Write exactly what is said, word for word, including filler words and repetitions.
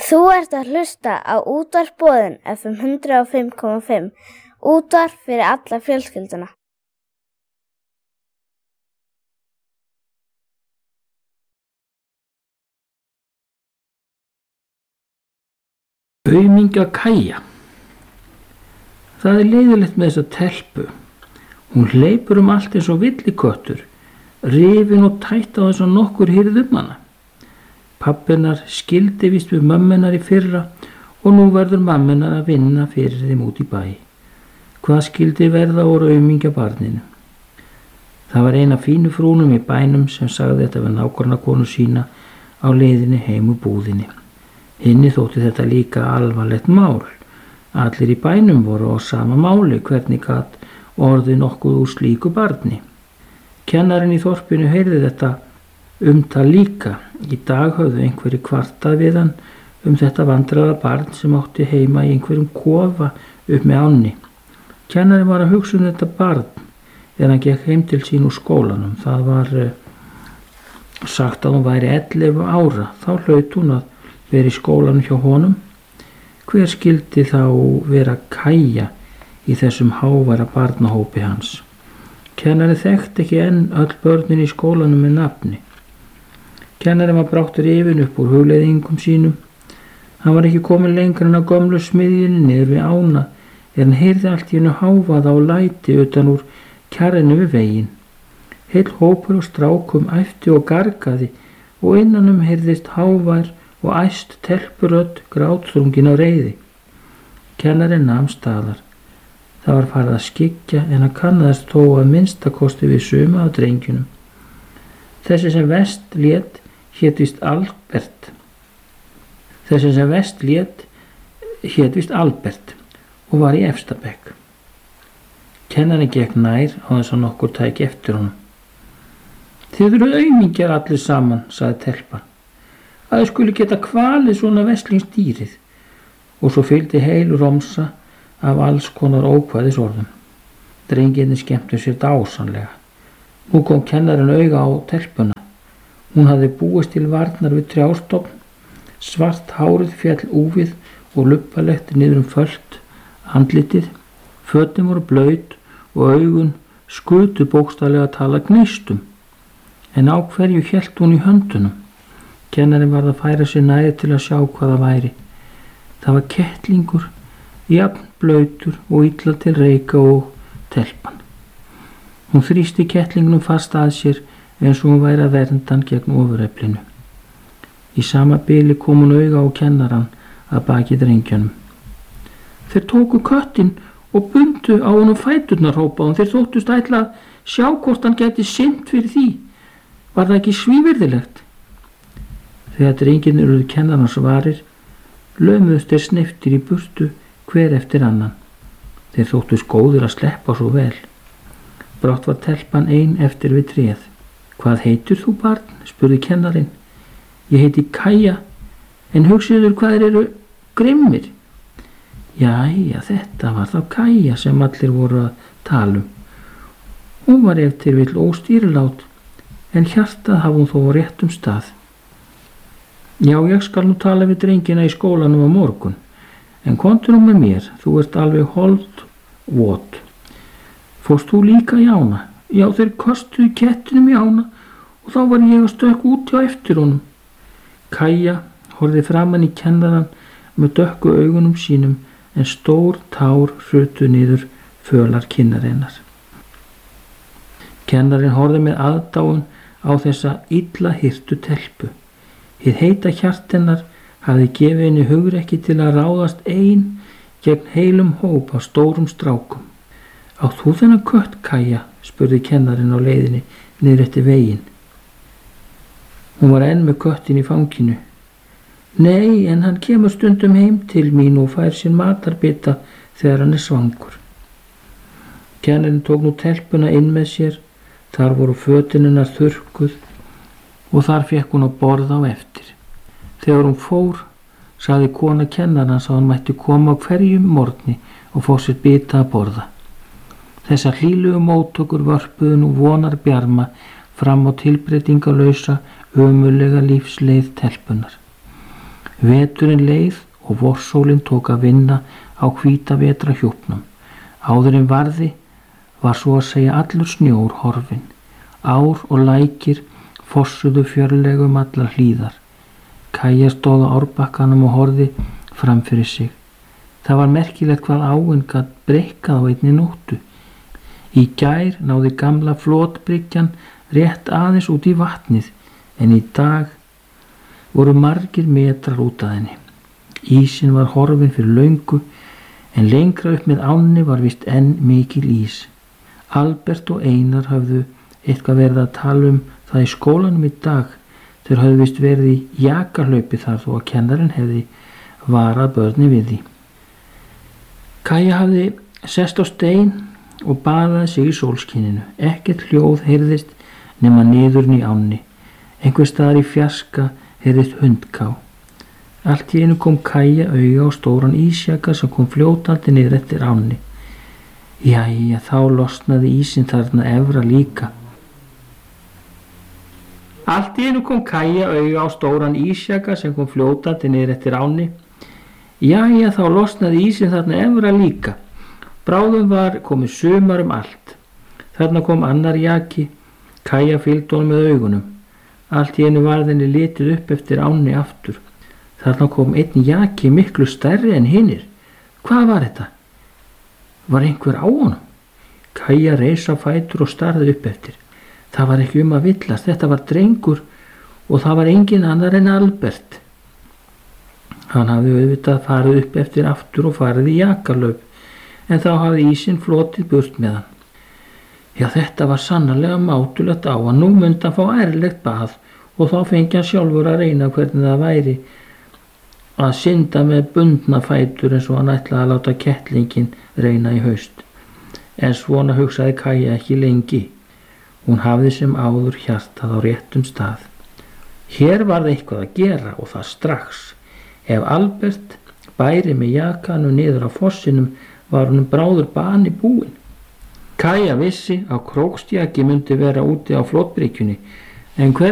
Þú ert að hlusta á Útvarp Boðin F M hundrað og fimm komma fimm, útvarp fyrir alla fjölskylduna. Aumingja Kaja. Það er leiðilegt með þessa telpu. Hún hleypur um allt eins og villiköttur, rifin og tætt á þess að nokkur hýrð um hana. Pabbinar skildi víst við mömmunar í fyrra og nú verður mammunar að vinna fyrir þeim út í bæ. Hvað skildi verða úr aumingja barninu? Það var eina fínu frúnum í bænum sem sagði þetta við nágranna konu sína á leiðinni heim úr búðinni. Hinni þótti þetta líka alvarlegt mál. Allir í bænum voru á sama máli, hvernig gat orðið nokkuð úr slíku barni. Kennarinn í þorpinu heyrði þetta umtal líka. Í dag höfðu einhverju kvartað við hann um þetta vandræða barn sem átti heima í einhverjum kofa upp með ánni. Kennarinn var að hugsa um þetta barn þegar hann gekk heim til sín úr skólanum. Það var uh, sagt að hún væri ellefu ára. Þá hlaut hún að vera í skólanum hjá honum. Hver skildi þá vera Kaja í þessum háværa barnahópi hans? Kennarinn þekkti ekki enn öll börnin í skólanum með nafni. Kennarinn var bráttur yfir upp úr hugleiðingum sínum. Hann var ekki komin lengra en á gömlu smiðjunni niður við ána, en hann heyrði allt í einu hávaða og læti utan úr kjarrinu við veginn. Heill hópur og strákum æpti og gargaði og innanum heyrðist hávær og æst telpurödd grátþrungin á reiði. Kennarinn nam staðar. Það var farið að skyggja en hann kannaðist þó að minnstakosti við suma af drengjunum. Þessi sem vest lét hét víst Albert. Þessi sem vest lét hét víst Albert og var í efsta bekk. Kennarinn gekk nær á þess að nokkur tæki eftir honum. Þið eru aumingjar allir saman, sagði telpan. Að þau skuli geta kvalið svona veslingsdýrið. Og svo fylgdi heil romsa af alls konar ókvæðis orðum. Drengirnir skemmtu sér dásamlega. Nú kom kennarinn auga á telpuna. Hún hafði búist til varnar við trjástofn. Svart hárið féll úfið og luppalegt niður um fölt andlitið. Fötin voru blaut og augun skutu bókstaflega að tala gneistum. En á hverju hélt hún í höndunum? Kennarinn varð að færa sér nær til að sjá hvað það væri. Það var kettlingur, jafn blautur og illa til reika og telpan. Hún þrýsti kettlingnum fast að sér eins og hún væri að vernda hann gegn ofureflinu. Í sama bili kom hún auga á kennarann að baki drengjanum. Þeir tóku köttinn og bundu á honum fæturnar, hrópaði hún. Þeir þóttust ætla að sjá hvort hann gæti sinnt fyrir því. Var það ekki svívirðilegt? Þegar drengirnir urðu kennarans varir, lömuðust þeir sneyptir í burtu hver eftir annan. Þeir þóttust góðir að sleppa svo vel. Brátt var telpan ein eftir við tréð. Hvað heitur þú, barn? Spurði kennarinn. Ég heiti Kaja, en hugsiður hvað þeir eru grimmir. Jæja, þetta var þá Kaja sem allir voru að tala um. Hún var ef til vill óstýrilát, en hjartað hafði hún þó á réttum stað. Já, ég skal nú tala við drengina í skólanum á morgun, en komdu nú með mér, þú ert alveg hold vot. Fórst þú líka í ána? Já, þeir kostuðu kettinum í ána og þá var ég að stökka út hjá eftir honum. Kaja horfði framan í kennarann með dökku augunum sínum, en stór tár hrutu niður fölar kinnarinnar. Kennarinn horfði með aðdáun á þessa illa hirtu telpu. Hið heita hjarta hennar hafði gefið henni hugrekki til að ráðast ein gegn heilum hóp af stórum strákum. Átt þú þennan kött, Kaja? Spurði kennarinn á leiðinni niður eftir veginn. Hún var enn með köttin í fanginu. Nei, en hann kemur stundum heim til mín og fær sér matarbita þegar hann er svangur. Kennarinn tók nú telpuna inn með sér. Þar voru fötin hennar þurrkuð og þar fekk hún að borða á eftir. Þegar hún fór, sagði kona kennarans að hann mætti koma á hverjum morgni og fá sér bita að borða. Þessar hlýlugu móttökur vörpuðu nú vonar bjarma fram á tilbreytingalausa, ömurlega lífsleið telpunar. Veturinn leið og vorsólin tók að vinna á hvíta vetra hjúpnum. Áður en varði var svo að segja allur snjór horfinn. Ár og lækir fossuðu fjörlegum allar hlíðar. Kaja stóð á árbakkanum og horfði fram fyrir sig. Það var merkilegt hvað áin gat breikkað á einni nóttu. Í gær náði gamla flotbryggjan rétt aðeins út í vatnið, en í dag voru margir metrar út að henni. Ísin var horfinn fyrir löngu, en lengra upp með ánni var vist enn mikil ís. Albert og Einar höfðu eitthvað verið að tala um það í skólanum í dag. Þeir höfðu vist verið í jakahlaupi þar þó að kennarinn hefði varað börni við því. Kaja hafði sest á stein og baðaði sig í sólskininu. Ekkert hljóð heyrðist nema niðurinn í ánni. Einhvers staðar í fjarska heyrðist hundká. Allt í einu kom Kaja auga á stóran ísjaka sem kom fljótandi niður eftir ánni. Jæja, þá losnaði ísinn þarna efra líka. Allt í einu kom Kaja auga á stóran ísjaka sem kom fljótandi niður eftir ánni. Jæja, þá losnaði ísinn þarna efra líka. Bráðum var komið sumar um allt. Þarna kom annar jaki. Kaja fylgdi honum með augunum. Allt í einu varð henni litið upp eftir ánni aftur. Þarna kom einn jaki miklu stærri en hinir. Hvað var þetta? Var einhver á honum? Kaja reis á fætur og starði upp eftir. Það var ekki um að villast. Þetta var drengur og það var engin annar en Albert. Hann hafði auðvitað farið upp eftir aftur og farið í jakalaup, en þá hafði ísinn flotið burt með hann. Já, þetta var sannarlega mátulegt á hann. Nú myndi hann fá ærlegt bað og þá fengi hann sjálfur að reyna hvernig það væri að synda með bundna fætur eins og hann ætlaði að láta kettlingin reyna í haust. En svona hugsaði Kaja ekki lengi. Hún hafði sem áður hjartað á réttum stað. Hér var það eitthvað að gera og það strax. Ef Albert bæri með jakanum niður á fossinum var honum bráður bani búinn. Kaja vissi að krókstjaki myndi vera úti á flotbryggjunni, en hver